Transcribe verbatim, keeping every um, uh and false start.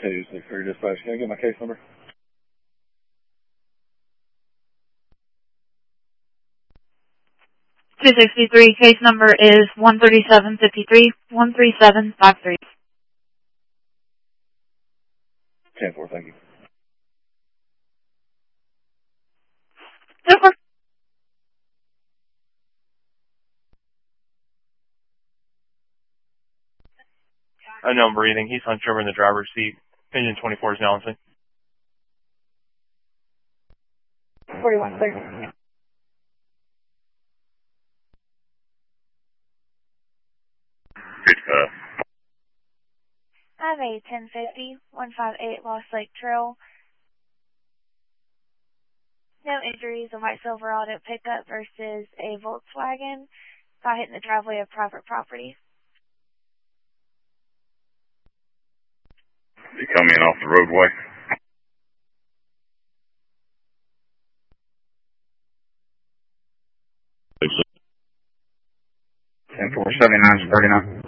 two six three dispatch. Can I get my case number? two sixty-three, case number is one thirty-seven fifty-three, one three seven five three. ten four, thank you. Super. Unknown breathing. He's hunched over in the driver's seat. Engine twenty-four is now on scene. forty-one, clear. I have a ten fifty, one fifty-eight Lost Lake Trail. No injuries, a white Silverado pickup versus a Volkswagen. Got hit in the driveway of private property. You come in off the roadway? ten four, seventy-nine, thirty-nine.